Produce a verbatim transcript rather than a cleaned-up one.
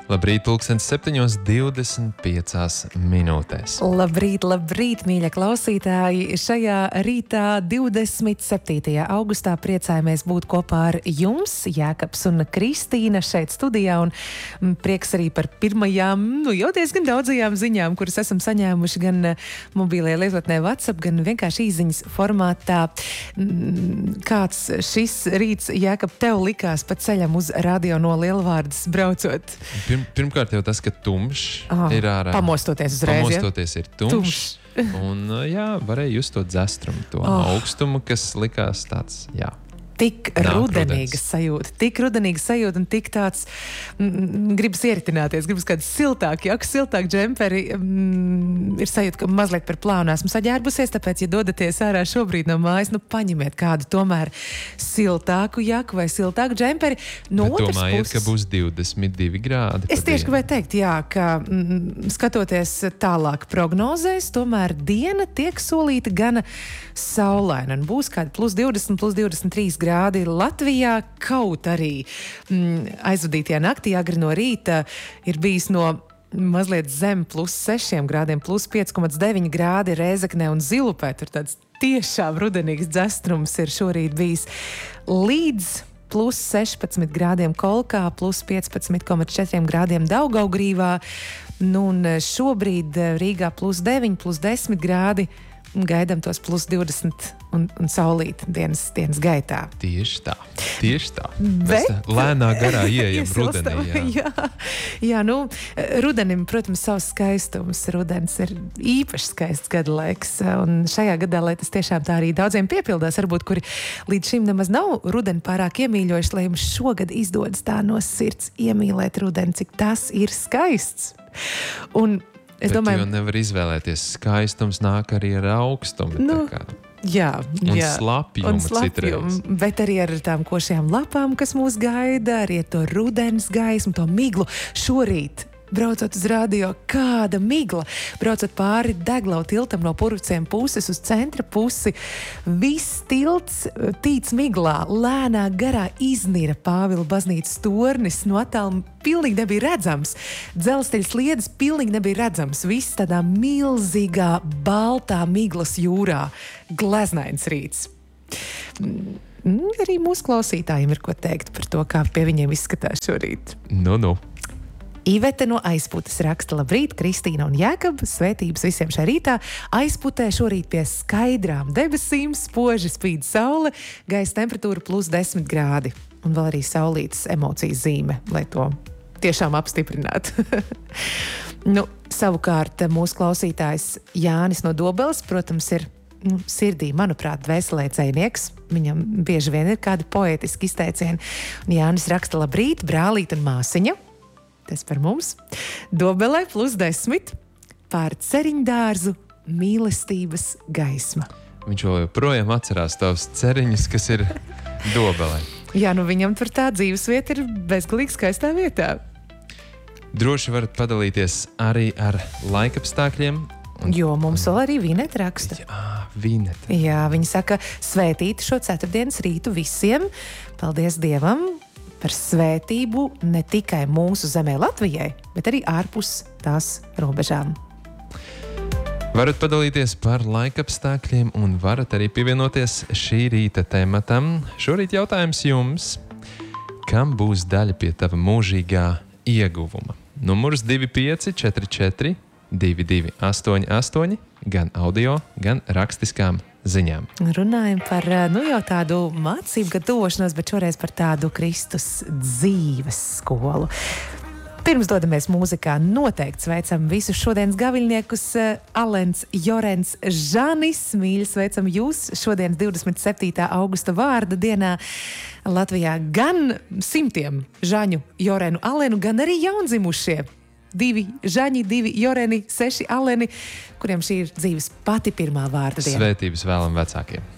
Labrīt, pulkstens septiņos divdesmit piecās minūtēs. Labrīt, labrīt, mīļa klausītāji! Šajā rītā divdesmit septītajā augustā priecājamies būt kopā ar jums, Jēkabs un Kristīna šeit studijā, un prieks arī par pirmajām, nu jau diezgan daudzajām ziņām, kuras esam saņēmuši gan mobilajā lietotnē WhatsApp, gan vienkārši īziņas formātā. Kāds šis rīts, Jēkab, tev likās pa ceļam uz radio no Lielvārdas braucot? Pirm, pirmkārt jau tas, ka tumšs oh, ir ārā. Pamostoties uzreiz, Pamostoties ja? ir tumšs. Tumš. Un jā, varēja just to dzestrumu, to oh. augstumu, kas likās tāds, jā. Tik Nāk rudenīga rudens. sajūta, tik rudenīga sajūta un tik tāds, mm, gribas ieritināties, gribas kādu siltāku, jaku, siltāku džemperi, mm, ir sajūta, ka mazliet par plānu esmu saģērbusies, tāpēc, ja dodaties ārā šobrīd no mājas, nu paņemiet kādu tomēr siltāku jaku vai siltāku džemperi. No Bet otras domājiet, puses, ka būs divdesmit divi grādi. es tieši gribēju teikt, jā, ka mm, skatoties tālāk prognozēs, tomēr diena tiek solīta gana saulaina un būs kādi plus divdesmit, plus divdesmit trīs grādi Latvijā, kaut arī mm, aizvadītajā naktī agri no rīta ir bijis no mazliet zem plus sešiem grādiem, plus pieci komats deviņi grādi Rēzeknē un Zilupē. Tur tāds tiešām rudenīgs dzestrums ir šorīt bijis līdz plus sešpadsmit grādiem Kolkā, plus piecpadsmit komats četri grādiem Daugavgrīvā. Nu, un šobrīd Rīgā plus deviņi, plus desmit grādi. Gaidām tos plus divdesmit un, un saulīt dienas, dienas gaitā. Tieši tā, tieši tā. Bet Mēs lēnā garā ieejam rudenī. Jā. jā, jā, nu, rudenim, protams, savs skaistums. Rudens ir īpaši skaists gada laiks, un šajā gadā, lai tas tiešām tā arī daudziem piepildās, varbūt, kuri līdz šim nemaz nav rudeni pārāk iemīļojuši, lai jums šogad izdodas tā no sirds iemīlēt rudeni, cik tas ir skaists. Un es Bet domāju, jo nevar izvēlēties. Skaistums nāk arī ar augstumu. Nu, tā kā. Jā, Un jā. slapjumu Un slapjumu, citreiz. bet arī ar tām košajām lapām, kas mūs gaida, arī ar to rudens gaismu, to miglu. Šorīt, braucot uz radio, kāda migla. Braucot pāri Deglau tiltam no Purvciem puses uz centra pusi, viss tilts tīts miglā, lēnā garā iznira Pāvila baznīcas tornis, no attāluma pilnīgi nebija redzams. Dzelzceļa sliedes pilnīgi nebija redzams. Viss tādā milzīgā, baltā miglas jūrā. Gleznains rīts. Mm, arī mūsu klausītājiem ir ko teikt par to, kā pie viņiem izskatās šorīt. Nu, nu. Ivete no Aizputes raksta: labrīt, Kristīna un Jēkab, svētības visiem šajā rītā. Aizputē šorīt pie skaidrām debesīm, spoži spīd saule, gaisa temperatūra plus desmit grādi. Un vēl arī saulītas emocijas zīme, lai to tiešām apstiprinātu. nu, savukārt mūsu klausītājs Jānis no Dobeles, protams, ir nu, sirdī, manuprāt, dvēselē dzejnieks. Viņam bieži vien ir kādi poētiski izteicieni. Un Jānis raksta: labrīt, brālīt un māsiņa. Tas par mums. Dobelē plus desmit, pār ceriņdārzu mīlestības gaisma. Viņš vēl joprojām atcerās tavas ceriņas, kas ir Dobelē. Jā, nu viņam tur tā dzīvesvieta ir bezgalīgi skaistā vietā. Droši varat padalīties arī ar laikapstākļiem. Un, Jo mums vēl arī Vineta raksta. Jā, Vineta. Jā, viņa saka: svētīti šo ceturtdienas rītu visiem. Paldies Dievam par svētību ne tikai mūsu zemē Latvijai, bet arī ārpus tās robežām. Varat padalīties par laikapstākļiem un varat arī pievienoties šī rīta tematam. Šorīt jautājums jums: kam būs daļa pie tava mūžīgā ieguvuma? Numurs divi pieci četri četri divi divi astoņi astoņi, gan audio, gan rakstiskām ziņām. Runājam par, nu jau tādu mācību, kad tuvošanos, bet šoreiz par tādu Kristus dzīves skolu. Pirms dodamies mūzikā, noteikti sveicam visus šodienas gaviļniekus. Alens, Jorens, Žanis, mīļi sveicam jūs šodienas divdesmit septītā augusta vārda dienā. Latvijā gan simtiem Žaņu, Jorenu, Alenu, gan arī jaundzimušie. Divi Žaņi, divi Joreni, seši Aleni, kuriem šī ir dzīves pati pirmā vārda diena. Svētības vēlam vecākiem.